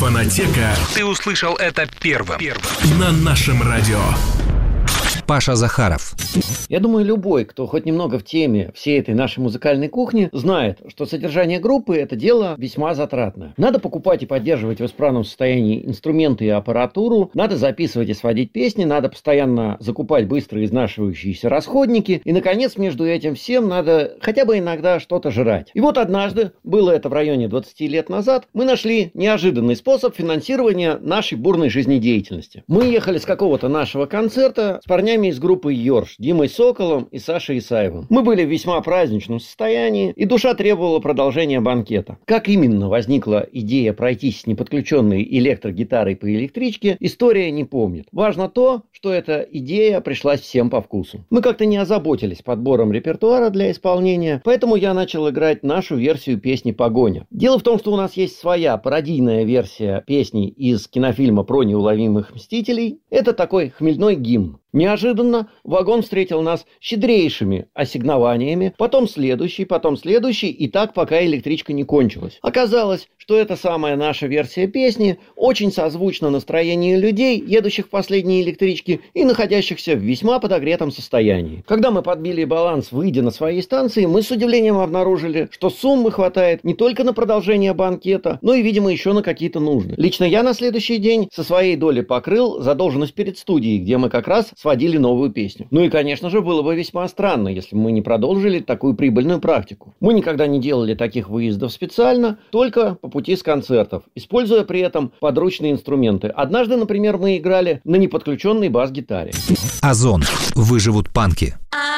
Фонотека. Ты услышал это первым. На нашем радио. Паша Захаров. Я думаю, любой, кто хоть немного в теме всей этой нашей музыкальной кухни, знает, что содержание группы – это дело весьма затратное. Надо покупать и поддерживать в исправном состоянии инструменты и аппаратуру, надо записывать и сводить песни, надо постоянно закупать быстро изнашивающиеся расходники, и, наконец, между этим всем надо хотя бы иногда что-то жрать. И вот однажды, было это в районе 20 лет назад, мы нашли неожиданный способ финансирования нашей бурной жизнедеятельности. Мы ехали с какого-то нашего концерта с парнями из группы «Йорш», Димой Соколом и Сашей Исаевым. Мы были в весьма праздничном состоянии, и душа требовала продолжения банкета. Как именно возникла идея пройтись с неподключенной электрогитарой по электричке, история не помнит. Важно то, что эта идея пришлась всем по вкусу. Мы как-то не озаботились подбором репертуара для исполнения, поэтому я начал играть нашу версию песни «Погоня». Дело в том, что у нас есть своя пародийная версия песни из кинофильма про неуловимых мстителей. Это такой хмельной гимн. Неожиданно вагон встретил нас щедрейшими ассигнованиями, потом следующий, и так, пока электричка не кончилась. Оказалось, что эта самая наша версия песни очень созвучна настроению людей, едущих в последние электрички и находящихся в весьма подогретом состоянии. Когда мы подбили баланс, выйдя на своей станции, мы с удивлением обнаружили, что суммы хватает не только на продолжение банкета, но и, видимо, еще на какие-то нужды. Лично я на следующий день со своей доли покрыл задолженность перед студией, где мы как раз сводили новую песню. Ну и, конечно же, было бы весьма странно, если бы мы не продолжили такую прибыльную практику. Мы никогда не делали таких выездов специально, только по пути с концертов, используя при этом подручные инструменты. Однажды, например, мы играли на неподключенной бас-гитаре. Озон. Выживут панки.